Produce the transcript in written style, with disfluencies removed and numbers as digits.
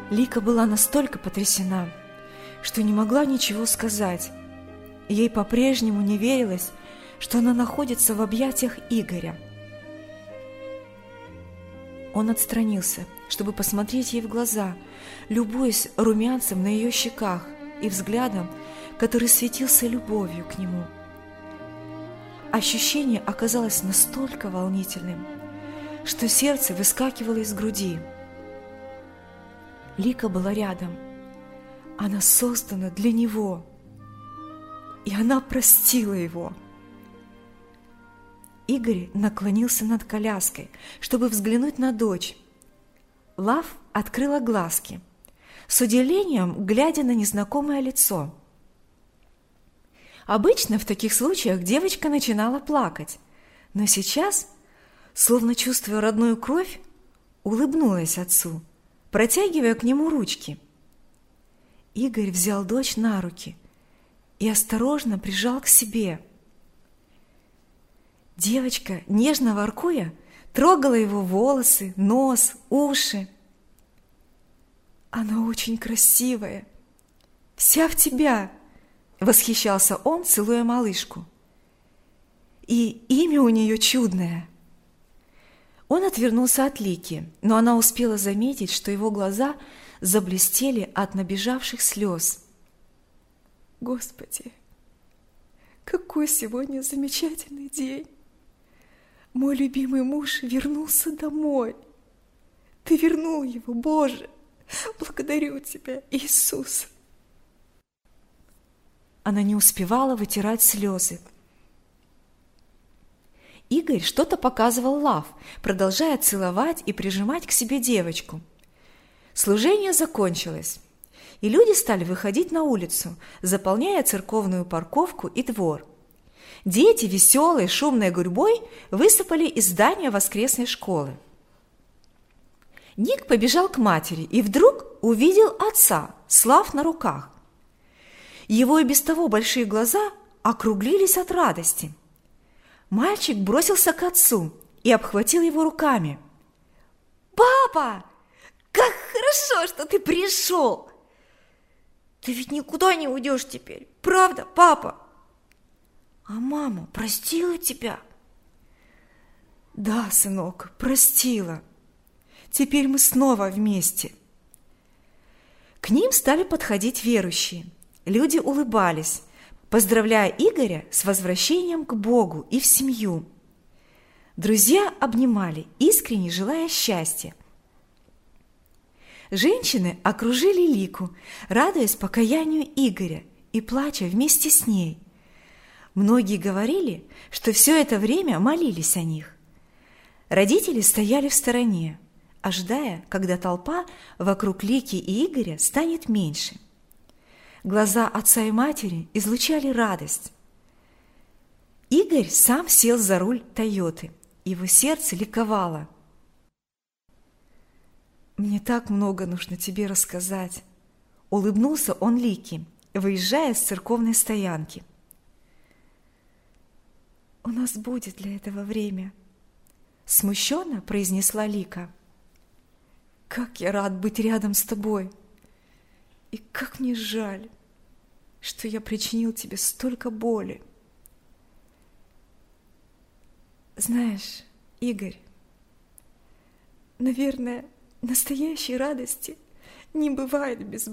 Лика была настолько потрясена, что не могла ничего сказать. Ей по-прежнему не верилось, что она находится в объятиях Игоря. Он отстранился, чтобы посмотреть ей в глаза, любуясь румянцем на ее щеках и взглядом, который светился любовью к нему. Ощущение оказалось настолько волнительным, что сердце выскакивало из груди. Лика была рядом. Она создана для него, и она простила его. Игорь наклонился над коляской, чтобы взглянуть на дочь. Лав открыла глазки, с удивлением глядя на незнакомое лицо. Обычно в таких случаях девочка начинала плакать, но сейчас, словно чувствуя родную кровь, улыбнулась отцу, протягивая к нему ручки. Игорь взял дочь на руки и осторожно прижал к себе. Девочка, нежно воркуя, трогала его волосы, нос, уши. «Она очень красивая, вся в тебя!» — восхищался он, целуя малышку. «И имя у нее чудное!» Он отвернулся от Лики, но она успела заметить, что его глаза заблестели от набежавших слез. «Господи, какой сегодня замечательный день! Мой любимый муж вернулся домой! Ты вернул его, Боже! Благодарю Тебя, Иисус!» Она не успевала вытирать слезы. Игорь что-то показывал Лав, продолжая целовать и прижимать к себе девочку. Служение закончилось, и люди стали выходить на улицу, заполняя церковную парковку и двор. Дети, веселой, шумной гурьбой, высыпали из здания воскресной школы. Ник побежал к матери и вдруг увидел отца с Лав на руках. Его и без того большие глаза округлились от радости. Мальчик бросился к отцу и обхватил его руками. «Папа, как хорошо, что ты пришел! Ты ведь никуда не уйдешь теперь, правда, папа? А мама простила тебя?» «Да, сынок, простила. Теперь мы снова вместе». К ним стали подходить верующие. Люди улыбались, поздравляя Игоря с возвращением к Богу и в семью. Друзья обнимали, искренне желая счастья. Женщины окружили Лику, радуясь покаянию Игоря и плача вместе с ней. Многие говорили, что все это время молились о них. Родители стояли в стороне, ожидая, когда толпа вокруг Лики и Игоря станет меньше. Глаза отца и матери излучали радость. Игорь сам сел за руль Тойоты, его сердце ликовало. «Мне так много нужно тебе рассказать», — улыбнулся он Лике, выезжая с церковной стоянки. «У нас будет для этого время», — смущенно произнесла Лика. «Как я рад быть рядом с тобой! И как мне жаль, что я причинил тебе столько боли. Знаешь, Игорь, наверное, настоящей радости не бывает без